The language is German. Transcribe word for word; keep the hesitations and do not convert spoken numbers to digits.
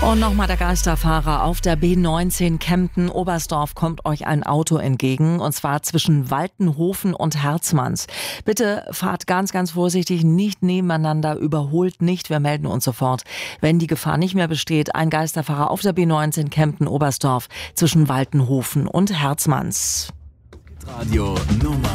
Und nochmal der Geisterfahrer. Auf der B neunzehn Kempten-Oberstdorf kommt euch ein Auto entgegen, und zwar zwischen Waltenhofen und Herzmanns. Bitte fahrt ganz, ganz vorsichtig, nicht nebeneinander, überholt nicht. Wir melden uns sofort, wenn die Gefahr nicht mehr besteht. Ein Geisterfahrer auf der B neunzehn Kempten-Oberstdorf zwischen Waltenhofen und Herzmanns. Radio Nummer